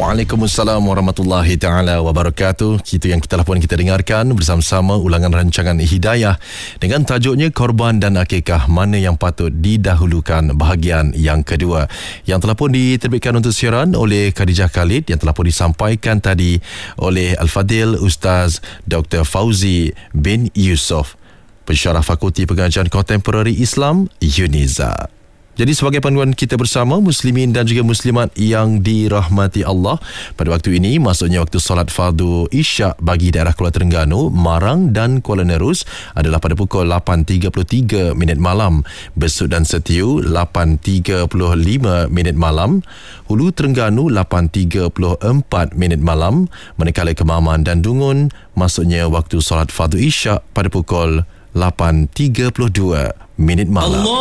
Waalaikumsalam warahmatullahi ta'ala wabarakatuh. Itu yang telah pun kita dengarkan bersama-sama ulangan rancangan Hidayah dengan tajuknya Korban dan Akikah, mana yang patut didahulukan, bahagian yang kedua, yang telah pun diterbitkan untuk siaran oleh Khadijah Khalid, yang telah pun disampaikan tadi oleh Al-Fadil Ustaz Dr. Fauzi bin Yusof, Pensyarah Fakulti Pengajian Kontemporari Islam UNIZA. Jadi sebagai panduan kita bersama muslimin dan juga muslimat yang dirahmati Allah, pada waktu ini maksudnya waktu solat fardu Isyak bagi daerah Kuala Terengganu, Marang dan Kuala Nerus adalah pada pukul 8.33 malam, Besut dan Setiu 8.35 malam, Hulu Terengganu 8.34 malam, manakala Kemaman dan Dungun maksudnya waktu solat fardu Isyak pada pukul 8.32 malam.